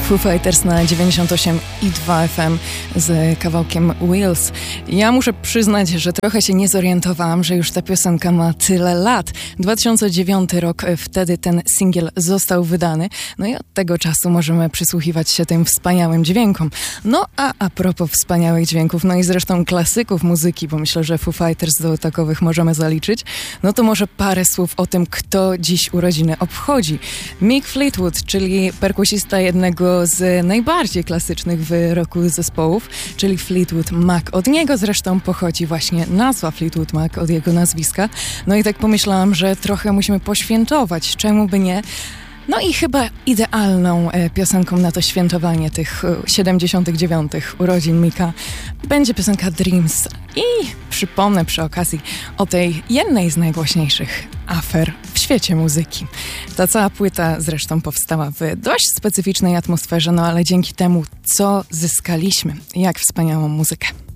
Foo Fighters na 98,2 FM z kawałkiem Wheels. Ja muszę przyznać, że trochę się nie zorientowałam, że już ta piosenka ma tyle lat. 2009 rok, wtedy ten singiel został wydany. No i od tego czasu możemy przysłuchiwać się tym wspaniałym dźwiękom. No a propos wspaniałych dźwięków, no i zresztą klasyków muzyki, bo myślę, że Foo Fighters do takowych możemy zaliczyć, no to może parę słów o tym, kto dziś urodziny obchodzi. Mick Fleetwood, czyli perkusista jednego z najbardziej klasycznych w roku zespołów, czyli Fleetwood Mac. Od niego zresztą pochodzi właśnie nazwa Fleetwood Mac, od jego nazwiska. No i tak pomyślałam, że trochę musimy poświętować, czemu by nie. No i chyba idealną piosenką na to świętowanie tych 79. urodzin Micka będzie piosenka Dreams. I przypomnę przy okazji o tej jednej z najgłośniejszych afer w świecie muzyki. Ta cała płyta zresztą powstała w dość specyficznej atmosferze, no ale dzięki temu, co zyskaliśmy, jak wspaniałą muzykę.